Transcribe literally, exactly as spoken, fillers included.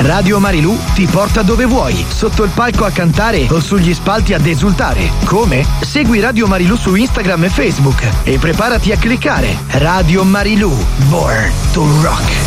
Radio Marilù ti porta dove vuoi, sotto il palco a cantare o sugli spalti ad esultare. Come? Segui Radio Marilù su Instagram e Facebook e preparati a cliccare Radio Marilù, Born to Rock.